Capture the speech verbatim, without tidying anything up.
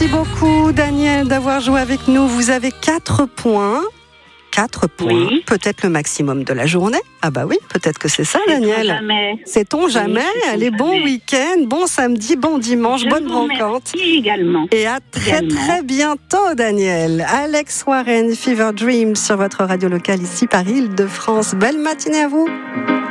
Merci beaucoup, Daniel, d'avoir joué avec nous. Vous avez quatre points. quatre points, oui. Peut-être le maximum de la journée. Ah bah oui, peut-être que c'est ça, c'est Daniel. Jamais. C'est-on jamais. Oui, c'est Allez, bon jamais. Week-end, bon samedi, bon dimanche, Je bonne brocante. Également. Et à très également. très bientôt, Daniel. Alex Warren, Fever Dream sur votre radio locale ici par Île-de-France. Belle matinée à vous.